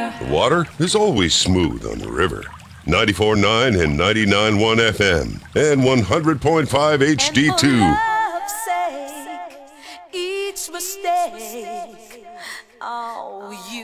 The water is always smooth on the river. 94.9 and 99.1 FM and 100.5 HD2. love's sake, each mistake. Oh, you.